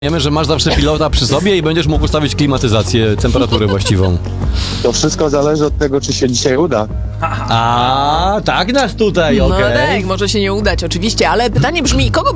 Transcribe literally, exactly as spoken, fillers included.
Wiemy, że masz zawsze pilota przy sobie i będziesz mógł ustawić klimatyzację, temperaturę właściwą. To wszystko zależy od tego, czy się dzisiaj uda. A, tak nas tutaj, No okej. tak, może się nie udać oczywiście, ale pytanie brzmi, kogo